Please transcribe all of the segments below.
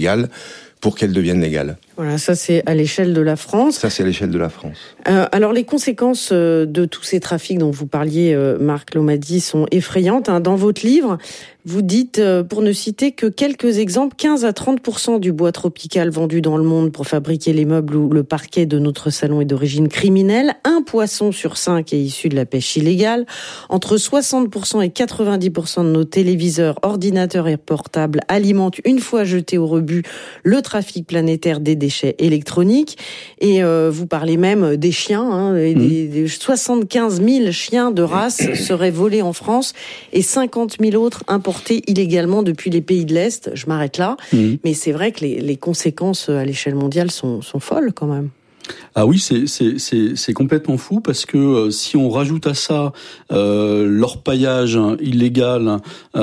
illégales pour qu'elles deviennent légales. Voilà, ça c'est à l'échelle de la France. Ça c'est à l'échelle de la France. Alors les conséquences de tous ces trafics dont vous parliez, Marc Lomady, sont effrayantes. Dans votre livre, vous dites, pour ne citer que quelques exemples, 15 à 30% du bois tropical vendu dans le monde pour fabriquer les meubles ou le parquet de notre salon est d'origine criminelle. 1 poisson sur 5 est issu de la pêche illégale. Entre 60% et 90% de nos téléviseurs, ordinateurs et portables alimentent, une fois jetés au rebut, le trafic planétaire des déchets électroniques. Et vous parlez même des chiens. Des 75 000 chiens de race seraient volés en France et 50 000 autres importés illégalement depuis les pays de l'Est. Je m'arrête là. Mais c'est vrai que les conséquences à l'échelle mondiale sont folles quand même. Ah oui, c'est complètement fou parce que si on rajoute à ça l'orpaillage illégal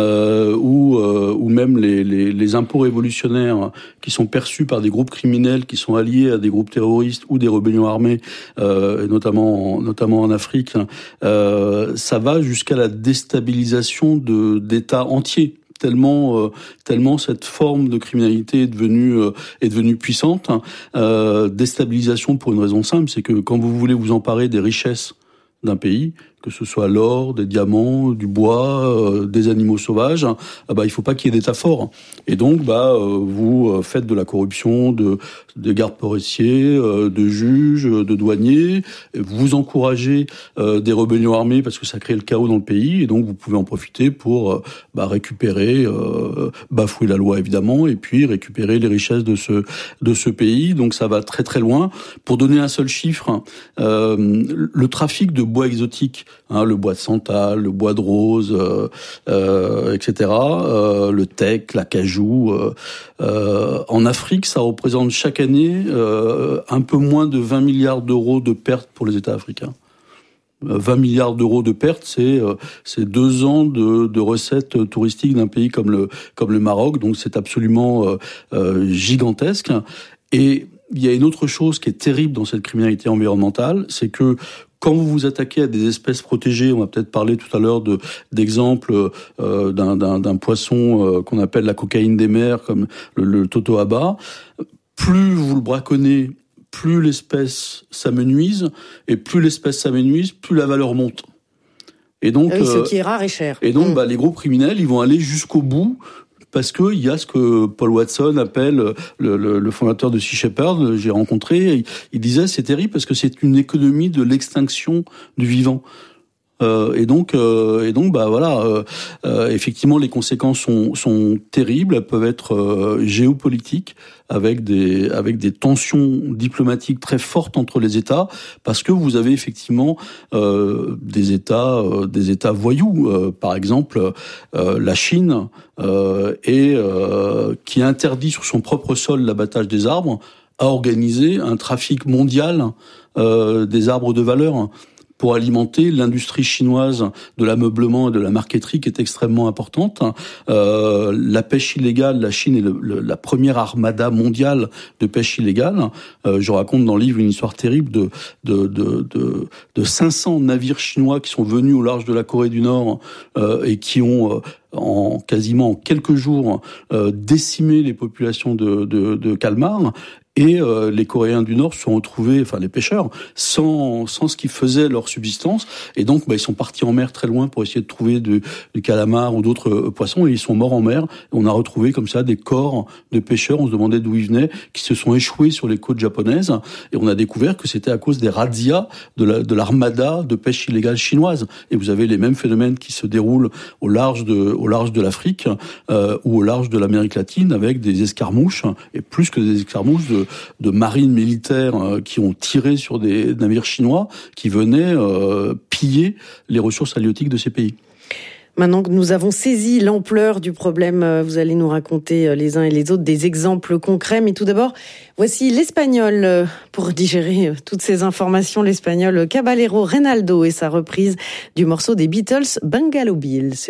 ou même les impôts révolutionnaires qui sont perçus par des groupes criminels qui sont alliés à des groupes terroristes ou des rébellions armées, notamment en Afrique, ça va jusqu'à la déstabilisation d'États entiers. Tellement cette forme de criminalité est devenue puissante. Déstabilisation pour une raison simple, c'est que quand vous voulez vous emparer des richesses d'un pays, que ce soit l'or, des diamants, du bois, des animaux sauvages, il faut pas qu'il y ait d'État fort. Et donc, vous faites de la corruption de gardes forestiers, de juges, de douaniers. Vous encouragez des rébellions armées parce que ça crée le chaos dans le pays. Et donc, vous pouvez en profiter pour récupérer, bafouer la loi évidemment, et puis récupérer les richesses de ce pays. Donc, ça va très très loin. Pour donner un seul chiffre, le trafic de bois exotique, le bois de santal, le bois de rose, etc., le teck, l'acajou. En Afrique, ça représente chaque année un peu moins de 20 milliards d'euros de pertes pour les États africains. 20 milliards d'euros de pertes, c'est 2 ans de recettes touristiques d'un pays comme le Maroc. Donc c'est absolument gigantesque. Et il y a une autre chose qui est terrible dans cette criminalité environnementale, c'est que quand vous vous attaquez à des espèces protégées, on va peut-être parler tout à l'heure d'exemples d'un poisson qu'on appelle la cocaïne des mers, comme le totoaba, plus vous le braconnez, plus l'espèce s'amenuise, et plus l'espèce s'amenuise, plus la valeur monte. Et donc, ce qui est rare et cher. Et donc, les groupes criminels, ils vont aller jusqu'au bout, parce que il y a ce que Paul Watson appelle le fondateur de Sea Shepherd, j'ai rencontré, il disait c'est terrible parce que c'est une économie de l'extinction du vivant. Effectivement, les conséquences sont terribles. Elles peuvent être géopolitiques, avec des tensions diplomatiques très fortes entre les États, parce que vous avez effectivement des États voyous. Par exemple, la Chine qui interdit sur son propre sol l'abattage des arbres, a organisé un trafic mondial des arbres de valeur, pour alimenter l'industrie chinoise de l'ameublement et de la marqueterie qui est extrêmement importante. La pêche illégale, la Chine est la première armada mondiale de pêche illégale. Je raconte dans le livre une histoire terrible de 500 navires chinois qui sont venus au large de la Corée du Nord et qui ont en quasiment quelques jours décimé les populations de calmars. Et les Coréens du Nord se sont retrouvés, enfin les pêcheurs, sans ce qui faisait leur subsistance. Et donc, ils sont partis en mer très loin pour essayer de trouver du calamar ou d'autres poissons. Et ils sont morts en mer. Et on a retrouvé comme ça des corps de pêcheurs. On se demandait d'où ils venaient, qui se sont échoués sur les côtes japonaises. Et on a découvert que c'était à cause des razzias de l'armada de pêche illégale chinoise. Et vous avez les mêmes phénomènes qui se déroulent au large de l'Afrique ou au large de l'Amérique latine, avec des escarmouches, et plus que des escarmouches, de marines militaires qui ont tiré sur des navires chinois qui venaient piller les ressources halieutiques de ces pays. Maintenant que nous avons saisi l'ampleur du problème, vous allez nous raconter les uns et les autres des exemples concrets. Mais tout d'abord, voici l'espagnol, pour digérer toutes ces informations, l'espagnol Caballero Reynaldo et sa reprise du morceau des Beatles, Bungalow Bill.